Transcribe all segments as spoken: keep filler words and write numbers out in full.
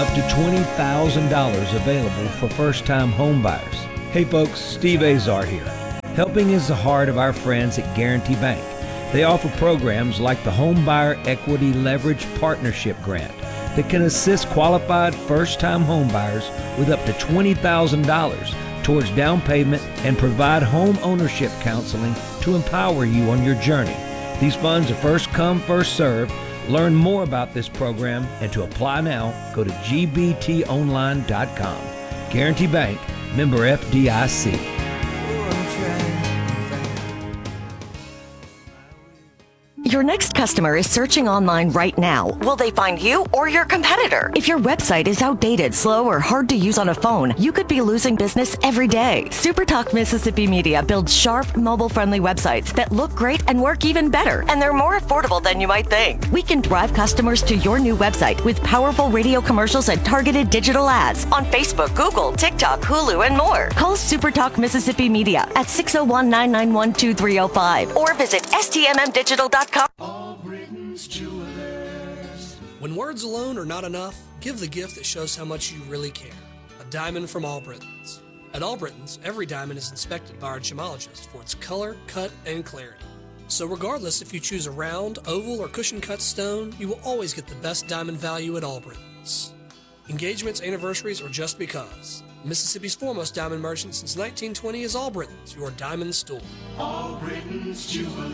Up to twenty thousand dollars available for first-time home buyers. Hey folks, Steve Azar here. Helping is the heart of our friends at Guarantee Bank. They offer programs like the Home Buyer Equity Leverage Partnership Grant that can assist qualified first-time home buyers with up to twenty thousand dollars towards down payment and provide home ownership counseling to empower you on your journey. These funds are first come, first served. Learn more about this program and to apply now, go to G B T online dot com. Guarantee Bank, member F D I C. Your next customer is searching online right now. Will they find you or your competitor? If your website is outdated, slow, or hard to use on a phone, you could be losing business every day. SuperTalk Mississippi Media builds sharp, mobile-friendly websites that look great and work even better, and they're more affordable than you might think. We can drive customers to your new website with powerful radio commercials and targeted digital ads on Facebook, Google, TikTok, Hulu, and more. Call SuperTalk Mississippi Media at six oh one, nine nine one, two three oh five or visit S T M M digital dot com. Allbritton's Jewelers. When words alone are not enough, give the gift that shows how much you really care. A diamond from Allbritton's. At Allbritton's, every diamond is inspected by our gemologist for its color, cut, and clarity. So regardless if you choose a round, oval, or cushion-cut stone, you will always get the best diamond value at Allbritton's. Engagements, anniversaries, or just because. Mississippi's foremost diamond merchant since nineteen twenty is Allbritton's, your diamond store. Allbritton's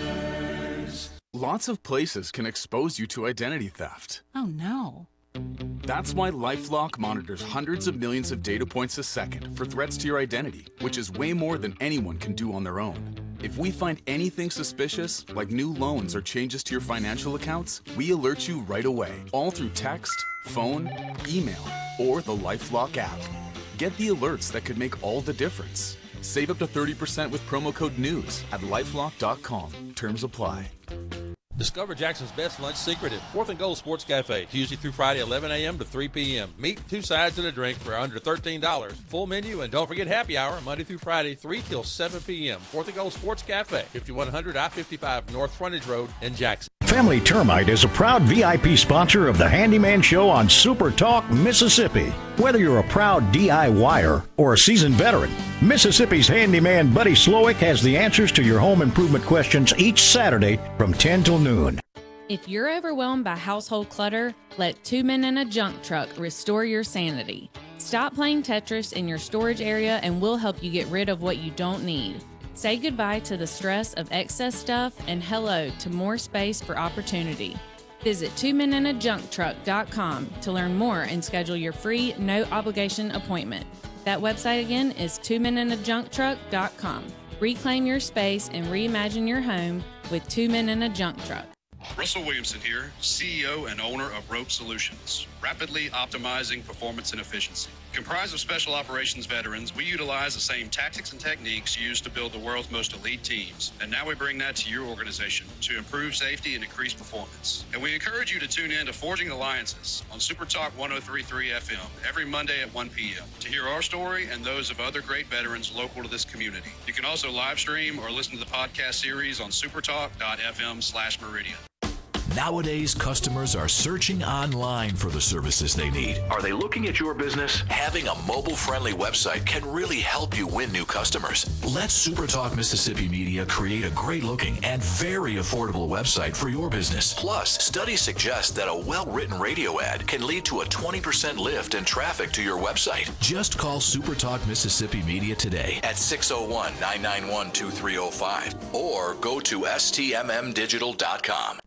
Jewelers. Lots of places can expose you to identity theft. Oh, no. That's why LifeLock monitors hundreds of millions of data points a second for threats to your identity, which is way more than anyone can do on their own. If we find anything suspicious, like new loans or changes to your financial accounts, we alert you right away, all through text, phone, email, or the LifeLock app. Get the alerts that could make all the difference. Save up to thirty percent with promo code NEWS at lifelock dot com. Terms apply. Discover Jackson's best lunch secret at Fourth and Gold Sports Cafe, Tuesday through Friday, eleven a.m. to three p.m. Meat, two sides, and a drink for under thirteen dollars. Full menu, and don't forget happy hour, Monday through Friday, three till seven p.m. Fourth and Gold Sports Cafe, fifty-one hundred I fifty-five North Frontage Road in Jackson. Family Termite is a proud V I P sponsor of the Handyman Show on Super Talk, Mississippi. Whether you're a proud D I Y er or a seasoned veteran, Mississippi's handyman Buddy Slowick has the answers to your home improvement questions each Saturday from ten till noon. If you're overwhelmed by household clutter, let Two Men in a Junk Truck restore your sanity. Stop playing Tetris in your storage area and we'll help you get rid of what you don't need. Say goodbye to the stress of excess stuff and hello to more space for opportunity. Visit two men in a junk truck dot com to learn more and schedule your free, no-obligation appointment. That website again is two men in a junk truck dot com. Reclaim your space and reimagine your home with Two Men in a Junk Truck. Russell Williamson here, C E O and owner of Rope Solutions, rapidly optimizing performance and efficiency. Comprised of special operations veterans, we utilize the same tactics and techniques used to build the world's most elite teams. And now we bring that to your organization to improve safety and increase performance. And we encourage you to tune in to Forging Alliances on Super Talk one oh three point three F M every Monday at one p.m. to hear our story and those of other great veterans local to this community. You can also live stream or listen to the podcast series on supertalk dot f m slash meridian. Nowadays, customers are searching online for the services they need. Are they looking at your business? Having a mobile-friendly website can really help you win new customers. Let SuperTalk Mississippi Media create a great-looking and very affordable website for your business. Plus, studies suggest that a well-written radio ad can lead to a twenty percent lift in traffic to your website. Just call SuperTalk Mississippi Media today at six oh one, nine nine one, two three oh five or go to S T M M digital dot com.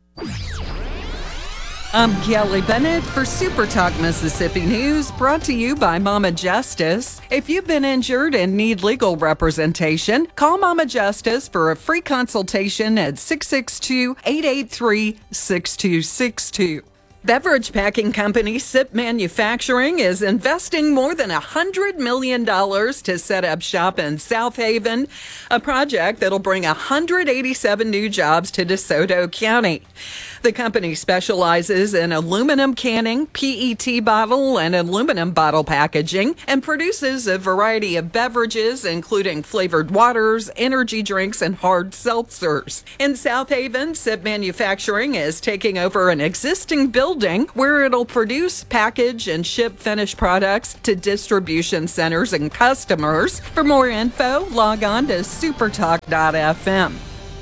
I'm Kelly Bennett for Super Talk Mississippi News, brought to you by Mama Justice. If you've been injured and need legal representation, call Mama Justice for a free consultation at six six two, eight eight three, six two six two. Beverage packing company Sip Manufacturing is investing more than one hundred million dollars to set up shop in South Haven, a project that'll bring one hundred eighty-seven new jobs to DeSoto County. The company specializes in aluminum canning, P E T bottle, and aluminum bottle packaging, and produces a variety of beverages, including flavored waters, energy drinks, and hard seltzers. In South Haven, Sip Manufacturing is taking over an existing building where it'll produce, package, and ship finished products to distribution centers and customers. For more info, log on to supertalk dot f m.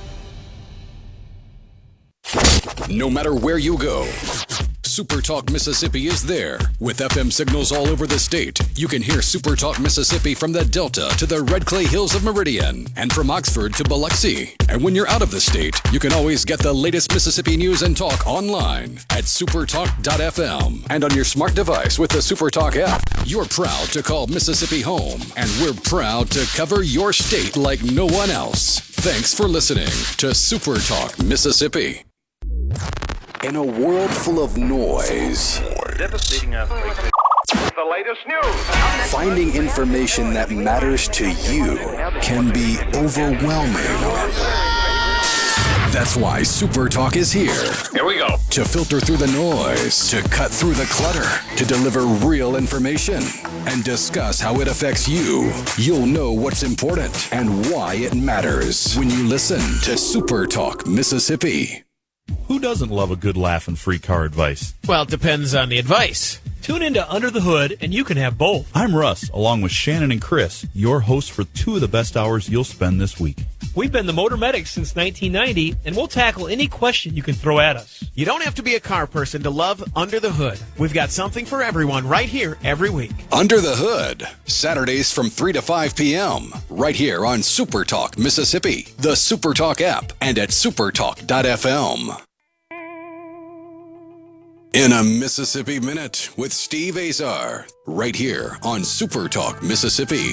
No matter where you go, SuperTalk Mississippi is there. With F M signals all over the state, you can hear SuperTalk Mississippi from the Delta to the Red Clay Hills of Meridian and from Oxford to Biloxi. And when you're out of the state, you can always get the latest Mississippi news and talk online at supertalk dot f m and on your smart device with the SuperTalk app. You're proud to call Mississippi home, and we're proud to cover your state like no one else. Thanks for listening to SuperTalk Mississippi. In a world full of noise, devastating earthquake. The latest news. Finding information that matters to you can be overwhelming. That's why SuperTalk is here. Here we go. To filter through the noise, to cut through the clutter, to deliver real information, and discuss how it affects you. You'll know what's important and why it matters when you listen to SuperTalk Mississippi. Who doesn't love a good laugh and free car advice? Well, it depends on the advice. Tune into Under the Hood, and you can have both. I'm Russ, along with Shannon and Chris, your hosts for two of the best hours you'll spend this week. We've been the Motor Medics since nineteen ninety, and we'll tackle any question you can throw at us. You don't have to be a car person to love Under the Hood. We've got something for everyone right here every week. Under the Hood, Saturdays from three to five p.m., right here on SuperTalk Mississippi, the SuperTalk app, and at supertalk dot f m. In a Mississippi Minute with Steve Azar, right here on SuperTalk Mississippi.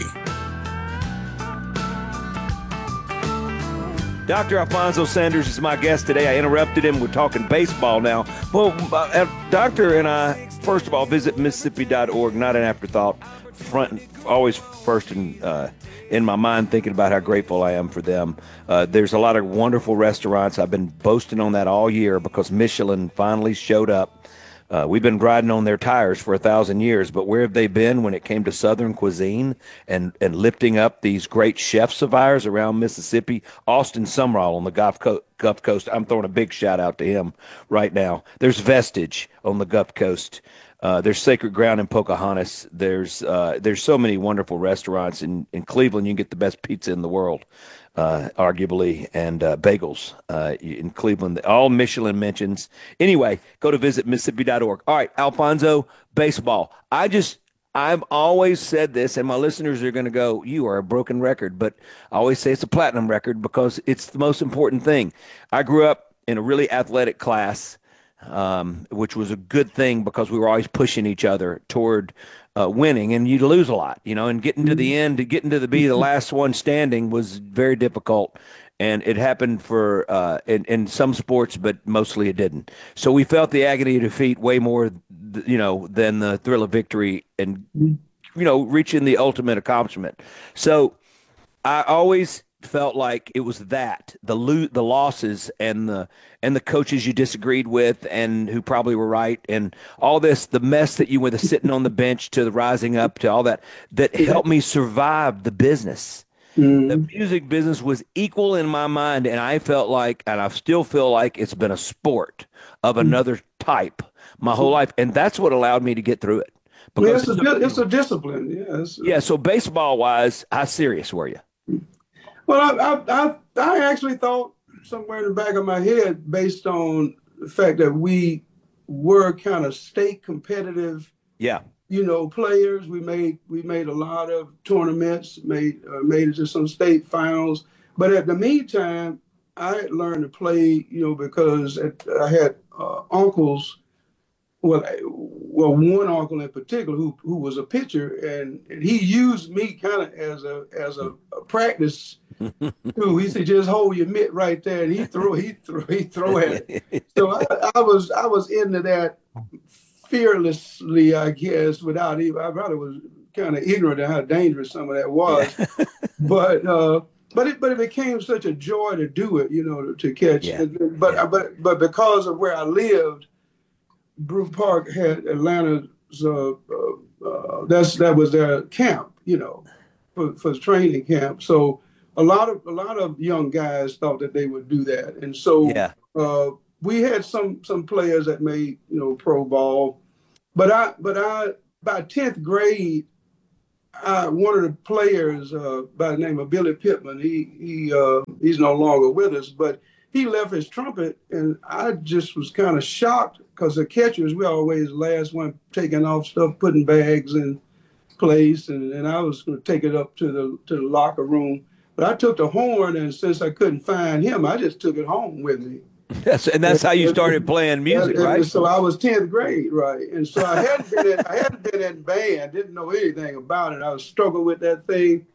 Doctor Alfonso Sanders is my guest today. I interrupted him. We're talking baseball now. Well, uh, Doctor and I, first of all, visit Mississippi dot org, not an afterthought. Front, always first in, uh, in my mind, thinking about how grateful I am for them. Uh, there's a lot of wonderful restaurants. I've been boasting on that all year because Michelin finally showed up. Uh, we've been riding on their tires for a thousand years, but where have they been when it came to Southern cuisine and, and lifting up these great chefs of ours around Mississippi? Austin Sumrall on the Gulf, Co- Gulf Coast. I'm throwing a big shout out to him right now. There's Vestige on the Gulf Coast. Uh, there's Sacred Ground in Pocahontas. There's uh, there's so many wonderful restaurants in, in Cleveland. You can get the best pizza in the world, uh, arguably, and uh, bagels uh, in Cleveland. All Michelin mentions. Anyway, go to visit Mississippi dot org. All right, Alfonso, baseball. I just, I've always said this, and my listeners are going to go, you are a broken record, but I always say it's a platinum record because it's the most important thing. I grew up in a really athletic class, um, which was a good thing because we were always pushing each other toward uh, winning, and you'd lose a lot, you know, and getting to the end, to getting to the be the last one standing was very difficult. And it happened for uh, in, in some sports, but mostly it didn't. So we felt the agony of defeat way more, th- you know, than the thrill of victory and, you know, reaching the ultimate accomplishment. So I always felt like it was that the lo- the losses and the and the coaches you disagreed with and who probably were right and all this, the mess that you went, the sitting on the bench to the rising up to all that, that helped me survive the business. Mm. The music business was equal in my mind, and I felt like, and I still feel like, it's been a sport of another type my whole life, and that's what allowed me to get through it. Because yeah, it's, a, it's a discipline, yes. Yeah, so baseball-wise, how serious were you? Well, I, I, I, I actually thought somewhere in the back of my head, based on the fact that we were kind of state competitive. Yeah. You know, players. We made we made a lot of tournaments, made uh, made it to some state finals. But at the meantime, I had learned to play, you know, because at, I had uh, uncles. Well, well, one uncle in particular who who was a pitcher, and, and he used me kind of as a as a, a practice tool. He said, "Just hold your mitt right there," and he throw he throw he throw at it. So I, I was I was into that fearlessly, I guess, without even, I probably was kind of ignorant of how dangerous some of that was. but uh, but it but it became such a joy to do it, you know, to, to catch. Yeah. But Yeah. but but because of where I lived, Brew Park had Atlanta's. Uh, uh, uh, that's that was their camp, you know, for for training camp. So a lot of a lot of young guys thought that they would do that, and so Yeah. uh, we had some some players that made, you know, pro ball. But I but I by tenth grade, I, one of the players uh, by the name of Billy Pittman, he he uh, he's no longer with us, but he left his trumpet, and I just was kind of shocked because the catchers, we always last one taking off stuff, putting bags in place, and, and I was going to take it up to the to the locker room. But I took the horn, and since I couldn't find him, I just took it home with me. That's, and that's how you started playing music, And- and right? So I was tenth grade, right? And so I hadn't been in, I hadn't been in band, didn't know anything about it. I was struggling with that thing.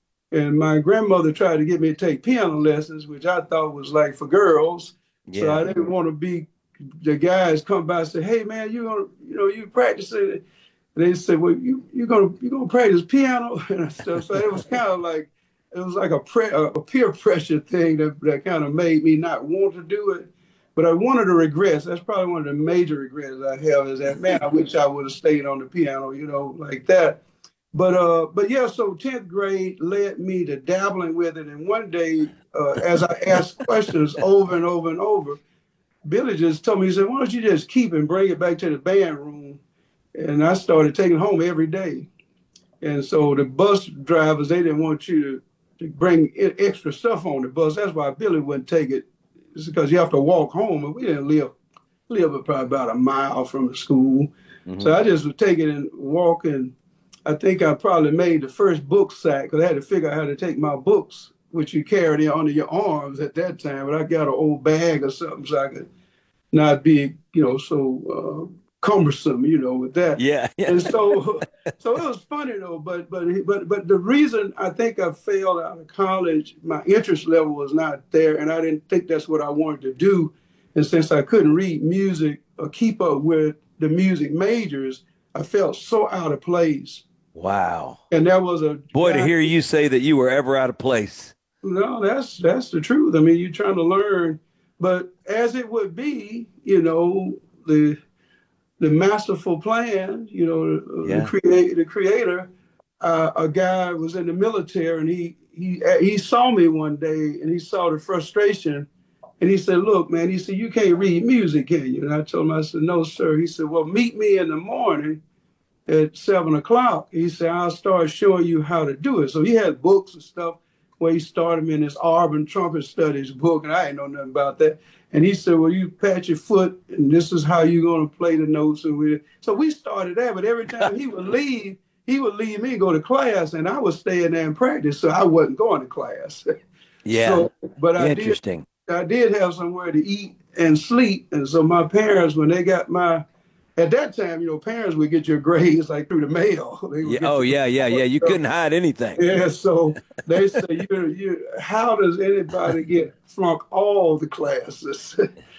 And my grandmother tried to get me to take piano lessons, which I thought was like for girls. So Yeah. I didn't want to be the guys come by and say, "Hey man, you gonna, you know, you practicing?" And they said, "Well, you you gonna you gonna practice piano?" And stuff. So it was kind of like it was like a, pre- a peer pressure thing that, that kind of made me not want to do it. But I wanted to regress. That's probably one of the major regrets I have is that, man, I wish I would have stayed on the piano, you know, like that. But uh, but yeah, so tenth grade led me to dabbling with it. And one day, uh, as I asked questions over and over and over, Billy just told me, he said, "Why don't you just keep and bring it back to the band room?" And I started taking it home every day. And so the bus drivers, they didn't want you to, to bring e- extra stuff on the bus. That's why Billy wouldn't take it. It's because you have to walk home. And we didn't live, live probably about a mile from the school. Mhm. So I just would take it and walk. And I think I probably made the first book sack because I had to figure out how to take my books, which you carried in under your arms at that time. But I got an old bag or something so I could not be, you know, so uh, cumbersome, you know, with that. Yeah. yeah. And so, so it was funny though. But but but but the reason I think I failed out of college, my interest level was not there, and I didn't think that's what I wanted to do. And since I couldn't read music or keep up with the music majors, I felt so out of place. Wow. And that was a Boy, to hear you say that you were ever out of place. No, that's that's the truth. I mean, you're trying to learn, but as it would be, you know, the the masterful plan, you know, Yeah. the create the creator, uh, a guy was in the military, and he he he saw me one day, and he saw the frustration, and he said, "Look, man," he said, "you can't read music, can you?" And I told him, I said, "No, sir." He said, "Well, meet me in the morning at seven o'clock. He said, I'll start showing you how to do it." So he had books and stuff where he started me in this Auburn Trumpet Studies book, and I didn't know nothing about that. And he said, "Well, you pat your foot, and this is how you're going to play the notes." And we, so we started that, but every time he would leave, he would leave me, go to class, and I would stay in there and practice, so I wasn't going to class. Yeah. So, but I did, Interesting. I did have somewhere to eat and sleep, and so my parents, when they got my, at that time, you know, parents would get your grades like through the mail. They would Yeah. get Oh, your- yeah, yeah, yeah. You couldn't hide anything. Yeah, so they say, you, you, how does anybody get flunk all the classes?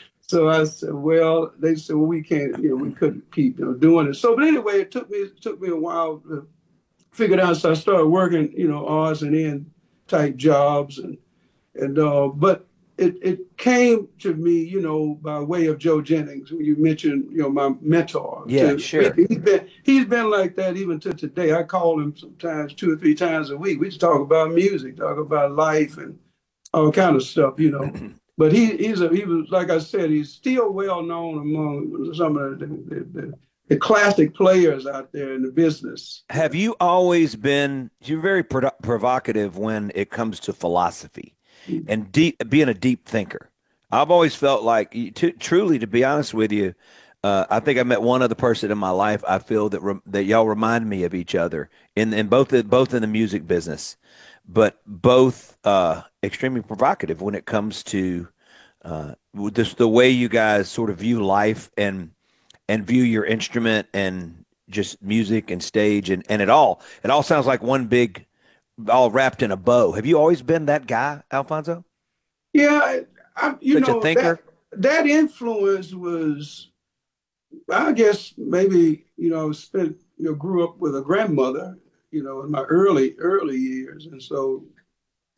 So I said, well, they said, well, we can't, you know, we couldn't keep, you know, doing it. So, but anyway, it took me, it took me a while to figure it out. So I started working, you know, odds and end type jobs, and and uh, but it it came to me, you know, by way of Joe Jennings, who you mentioned, you know, my mentor. Yeah, To- sure. He's been he's been like that even to today. I call him sometimes two or three times a week. We just talk about music, talk about life, and all kind of stuff, you know. But he he's a he was like I said, he's still well known among some of the the, the, the classic players out there in the business. Have you always been, you're very produ- provocative when it comes to philosophy and deep, being a deep thinker. I've always felt like, you- to, truly, to be honest with you, uh, I think I met one other person in my life. I feel that re- that y'all remind me of each other in, in both the, both in the music business, but both uh, extremely provocative when it comes to uh, just the way you guys sort of view life and and view your instrument and just music and stage and, and it all. It all sounds like one big, all wrapped in a bow. Have you always been that guy, Alfonso? Yeah, I, I, you Such a know, thinker? That, that influence was, I guess, maybe, you know, I spent, you know, grew up with a grandmother, you know, in my early, early years. And so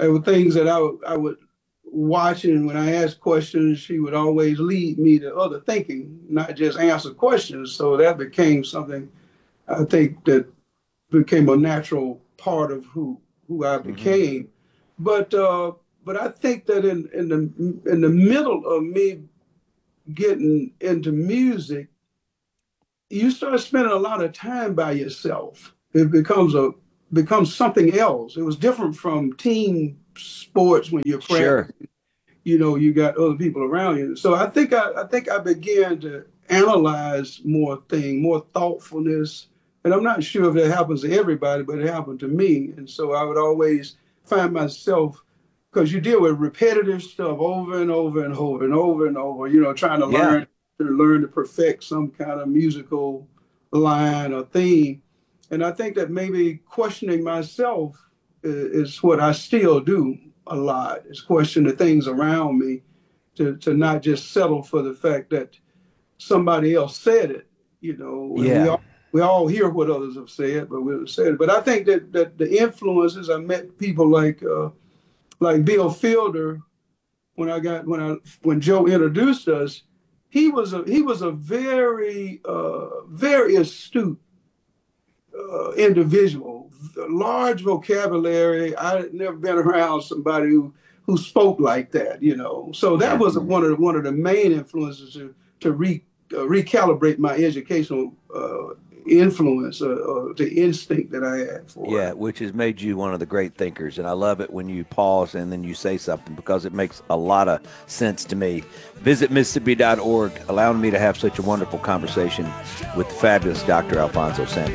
there were things that I would, I would watch, and when I asked questions, she would always lead me to other thinking, not just answer questions. So that became something I think that became a natural part of who who I became. Mm-hmm. But uh, but I think that in in the in the middle of me getting into music, you start spending a lot of time by yourself. It becomes a becomes something else. It was different from team sports when you're practicing. Sure. You know, you got other people around you. So I think I, I think I began to analyze more things, more thoughtfulness. And I'm not sure if that happens to everybody, but it happened to me. And so I would always find myself, because you deal with repetitive stuff over and over and over and over and over, you know, trying to yeah. learn to learn to perfect some kind of musical line or theme. And I think that maybe questioning myself is, is what I still do a lot, is question the things around me, to, to not just settle for the fact that somebody else said it, you know. Yeah. We all, we all hear what others have said, but we haven't said it. But I think that, that the influences, I met people like uh, like Bill Fielder when I got when I when Joe introduced us. He was a he was a very uh, very astute uh, individual, large vocabulary. I had never been around somebody who who spoke like that, you know. So that was one of the, one of the main influences to to re, uh, recalibrate my educational uh, influence, uh, uh, the instinct that I had for yeah, it. Which has made you one of the great thinkers. And I love it when you pause and then you say something, because it makes a lot of sense to me. Visit Mississippi dot org, allowing me to have such a wonderful conversation with the fabulous Doctor Alfonso Sanders.